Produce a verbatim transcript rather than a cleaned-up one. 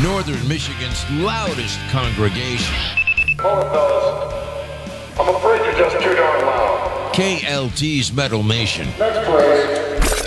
Northern Michigan's loudest congregation. Hold it, fellas. I'm afraid you're just too darn loud. K L T's Metal Nation. Next, please.